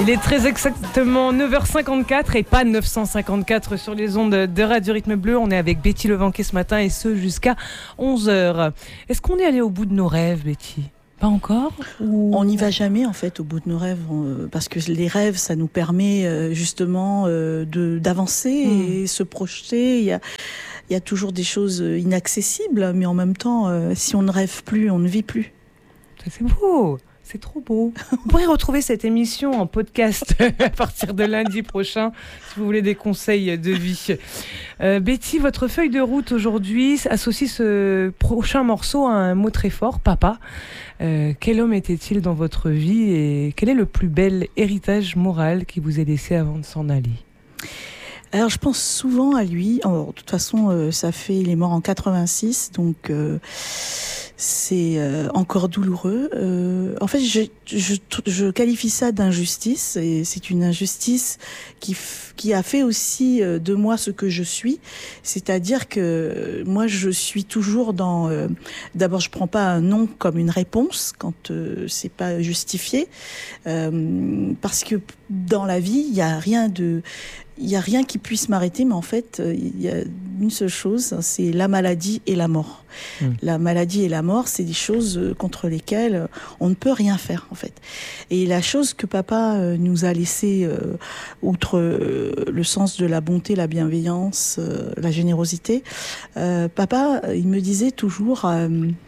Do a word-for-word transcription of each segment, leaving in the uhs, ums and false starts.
Il est très exactement neuf heures cinquante-quatre et pas neuf cent cinquante-quatre sur les ondes de Radio Rythme Bleu. On est avec Betty Levanquet ce matin et ce jusqu'à onze heures. Est-ce qu'on est allé au bout de nos rêves, Betty ? Pas encore ou... On n'y va jamais en fait au bout de nos rêves, on, parce que les rêves, ça nous permet euh, justement euh, de, d'avancer mmh. et se projeter. Il y a, il y a toujours des choses inaccessibles, mais en même temps, euh, si on ne rêve plus, on ne vit plus. C'est beau. C'est trop beau. Vous pourrez retrouver cette émission en podcast à partir de lundi prochain si vous voulez des conseils de vie. Euh, Betty, votre feuille de route aujourd'hui associe ce prochain morceau à un mot très fort, papa. Euh, quel homme était-il dans votre vie et quel est le plus bel héritage moral qui vous est laissé avant de s'en aller ? Alors je pense souvent à lui. Alors, de toute façon, euh, ça fait, il est mort en quatre-vingt-six, donc euh, c'est euh, encore douloureux. Euh, en fait, je, je, je qualifie ça d'injustice, et c'est une injustice qui, qui a fait aussi euh, de moi ce que je suis. C'est-à-dire que moi, je suis toujours dans. Euh, d'abord, je prends pas un non comme une réponse quand euh, c'est pas justifié, euh, parce que dans la vie, il y a rien de Il n'y a rien qui puisse m'arrêter, mais en fait, il y a une seule chose, c'est la maladie et la mort. Mmh. La maladie et la mort, c'est des choses contre lesquelles on ne peut rien faire, en fait. Et la chose que papa nous a laissée, euh, outre le sens de la bonté, la bienveillance, euh, la générosité, euh, papa, il me disait toujours, euh,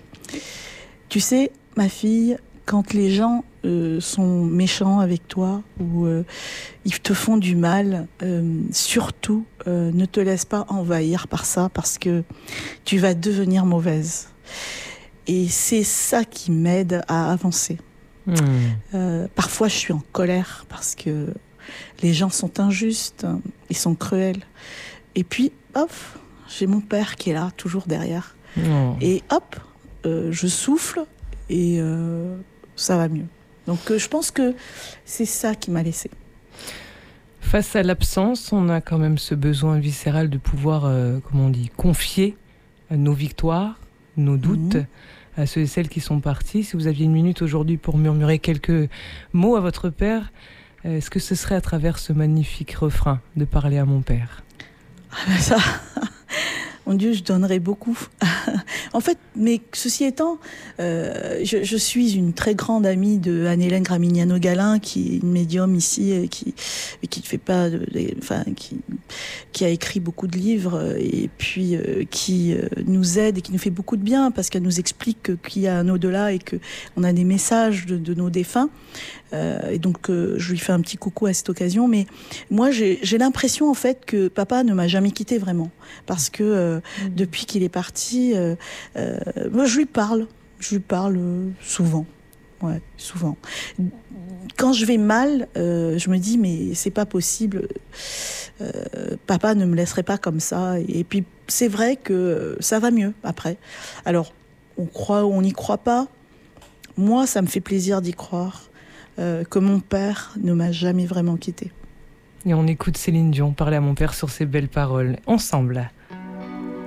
tu sais, ma fille, quand les gens euh, sont méchants avec toi ou euh, ils te font du mal, euh, surtout euh, ne te laisse pas envahir par ça parce que tu vas devenir mauvaise. Et c'est ça qui m'aide à avancer. Mmh. Euh, parfois je suis en colère parce que les gens sont injustes, ils sont cruels. Et puis hop, j'ai mon père qui est là, toujours derrière. Mmh. Et hop, euh, je souffle et euh, ça va mieux. Donc euh, je pense que c'est ça qui m'a laissé. Face à l'absence, on a quand même ce besoin viscéral de pouvoir, euh, comment on dit, confier nos victoires, nos doutes mmh. à ceux et celles qui sont partis. Si vous aviez une minute aujourd'hui pour murmurer quelques mots à votre père, est-ce que ce serait à travers ce magnifique refrain de parler à mon père ? Ah ben ça... Mon Dieu, je donnerais beaucoup. En fait, mais ceci étant, euh, je, je suis une très grande amie de Anne-Hélène Gramignano-Galin, qui est une médium ici, qui qui ne fait pas, de, de, enfin, qui qui a écrit beaucoup de livres et puis euh, qui euh, nous aide et qui nous fait beaucoup de bien parce qu'elle nous explique que, qu'il y a un au-delà et que on a des messages de, de nos défunts. Euh, et donc, euh, je lui fais un petit coucou à cette occasion. Mais moi, j'ai, j'ai l'impression en fait que papa ne m'a jamais quitté vraiment, parce que euh, mmh. depuis qu'il est parti, euh, euh, moi, je lui parle, je lui parle souvent, ouais, souvent. Quand je vais mal, euh, je me dis mais c'est pas possible, euh, papa ne me laisserait pas comme ça. Et puis c'est vrai que ça va mieux après. Alors, on croit ou on n'y croit pas. Moi, ça me fait plaisir d'y croire. Euh, que mon père ne m'a jamais vraiment quitté. Et on écoute Céline Dion parler à mon père sur ces belles paroles. Ensemble.